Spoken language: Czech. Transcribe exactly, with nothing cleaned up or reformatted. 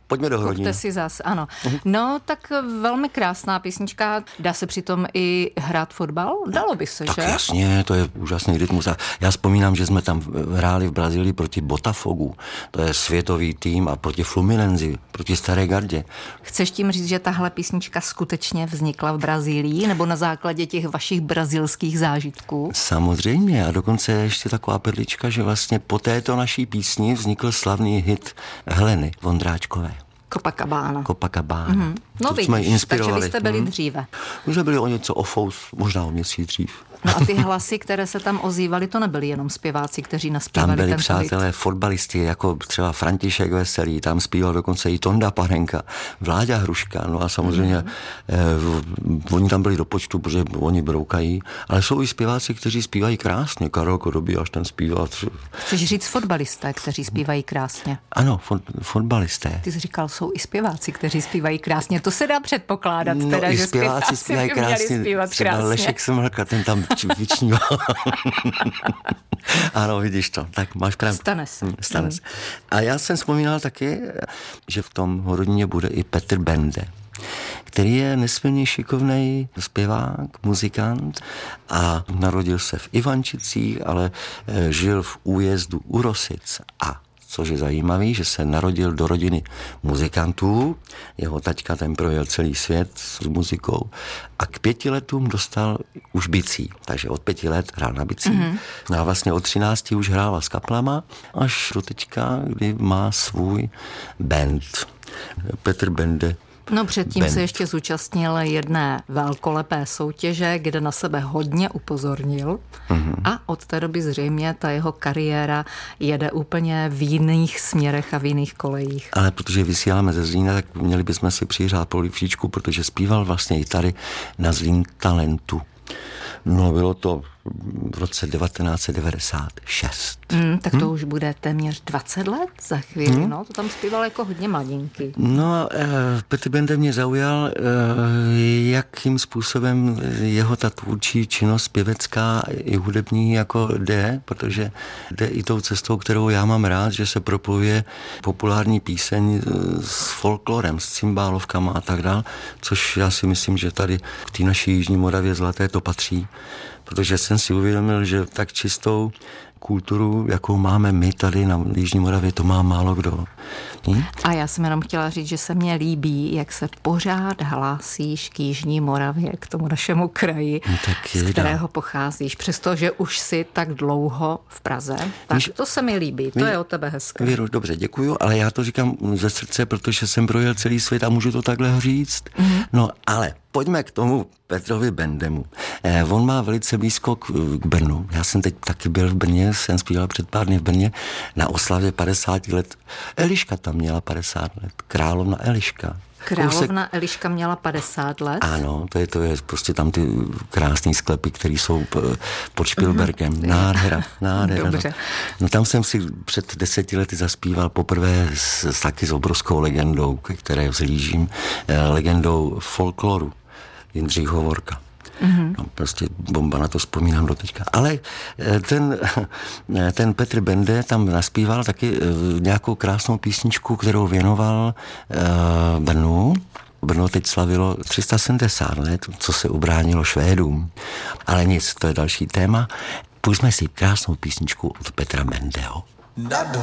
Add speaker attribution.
Speaker 1: Pojďme do Hrodní.
Speaker 2: Kupte si zas, ano. No, tak velmi krásná písnička. Dá se přitom i hrát fotbal? Dalo by se,
Speaker 1: tak
Speaker 2: že?
Speaker 1: Tak jasně, to je úžasný rytmus. A já vzpomínám, že jsme tam hráli v Brazílii proti Botafogu. To je světový tým a proti Fluminenzi, proti Staré Gardě.
Speaker 2: Chceš tím říct, že tahle písnička skutečně vznikla v Brazílii nebo na základě těch vašich brazilských zážitků?
Speaker 1: Samozřejmě a dokonce ještě taková perlička, že vlastně po této naší písni vznikl slavný hit Heleny Vondráčkové.
Speaker 2: Copacabana.
Speaker 1: Copacabana.
Speaker 2: Mm-hmm. No vidíš, takže vy jste byli
Speaker 1: hmm.
Speaker 2: dříve.
Speaker 1: My jsme byli o něco o fous, možná o měsíc dřív.
Speaker 2: No a ty hlasy, které se tam ozývaly, to nebyli jenom zpěváci, kteří naspívali
Speaker 1: tam byli
Speaker 2: tento
Speaker 1: přátelé
Speaker 2: hit.
Speaker 1: fotbalisti, jako třeba František Veselý, tam zpíval dokonce i Tonda Panenka, Vláďa Hruška, no a samozřejmě mm. eh, oni tam byli do počtu, protože oni broukají, ale jsou i zpěváci, kteří zpívají krásně, Karel Korobí, až ten zpívá.
Speaker 2: Chceš říct fotbalisté, kteří zpívají krásně?
Speaker 1: Ano, fot, fotbalisté.
Speaker 2: Ty jsi říkal, jsou i zpěváci, kteří zpívají krásně, to se dá předpokládat,
Speaker 1: no,
Speaker 2: teda,
Speaker 1: i
Speaker 2: že
Speaker 1: zpěváci zpívají krásně,
Speaker 2: zpívat
Speaker 1: třeba
Speaker 2: krásně.
Speaker 1: Lešek Semlka, ten tam vyčníval. Ano, vidíš to, tak máš pravdu.
Speaker 2: Stane se.
Speaker 1: Stane se. A já jsem vzpomínal taky, že v tom Horodníně bude i Petr Bende, který je nesmírně šikovnej zpěvák, muzikant a narodil se v Ivančicích, ale žil v újezdu u Rosic a což je zajímavý, že se narodil do rodiny muzikantů, jeho taťka ten projel celý svět s muzikou a k pěti letům dostal už bicí, takže od pěti let hrál na bicí. Mm-hmm. A vlastně od třinácti už hrával s kaplama, až do teďka, kdy má svůj band. Petr Bende.
Speaker 2: No předtím
Speaker 1: band.
Speaker 2: se ještě zúčastnil jedné velkolepé soutěže, kde na sebe hodně upozornil mm-hmm. a od té doby zřejmě ta jeho kariéra jede úplně v jiných směrech a v jiných kolejích.
Speaker 1: Ale protože vysíláme ze Zlína, tak měli bychom si přihrát polívčičku, protože zpíval vlastně i tady na Zlín talentu. No bylo to v roce devatenáct set devadesát šest.
Speaker 2: Mm, tak to
Speaker 1: hmm?
Speaker 2: už bude téměř dvacet let za chvíli, hmm? no, to tam zpíval jako hodně mladinky.
Speaker 1: No, eh, Petr Bende mě zaujal, eh, jakým způsobem jeho ta tvůrčí činnost pěvecká i hudební jako jde, protože jde i tou cestou, kterou já mám rád, že se propojuje populární píseň s folklorem, s cymbálovkama a tak dál, což já si myslím, že tady v té naší Jižní Moravě zlaté to patří, protože jsem si uvědomil, že tak čistou kulturu, jakou máme my tady na Jižní Moravě, to má málo kdo. Hm?
Speaker 2: A já jsem jenom chtěla říct, že se mně líbí, jak se pořád hlásíš k Jižní Moravě, k tomu našemu kraji,
Speaker 1: no, tak je,
Speaker 2: z kterého pocházíš. Přestože už jsi tak dlouho v Praze, tak Víš, to se mi líbí, to
Speaker 1: Víš,
Speaker 2: je od tebe hezké.
Speaker 1: Věru, dobře, děkuju, ale já to říkám ze srdce, protože jsem projel celý svět a můžu to takhle říct. Mm-hmm. No, ale pojďme k tomu Petrovi Bendemu. Eh, on má velice blízko k, k Brnu. Já jsem teď taky byl v Brně, jsem zpíval před pár dny v Brně na oslavě padesáti let. Eliška tam měla padesát let. Královna Eliška.
Speaker 2: Královna Kousek... Eliška měla padesát let?
Speaker 1: Ano, to je, to je prostě tam ty krásné sklepy, které jsou pod Špilberkem. Mm-hmm. Nádhera, nádhera.
Speaker 2: Dobře.
Speaker 1: No. no tam jsem si před deseti lety zaspíval poprvé s, s taky s obrovskou legendou, ke které vzlížím, legendou folkloru Jindřich Hovorka. Mm-hmm. No, prostě bomba, na to vzpomínám do teďka. Ale ten, ten Petr Bende tam naspíval taky nějakou krásnou písničku, kterou věnoval uh, Brnu. Brno teď slavilo tři sta sedmdesát let, co se ubránilo Švédům. Ale nic, to je další téma. Pusťme si krásnou písničku od Petra Bendeho.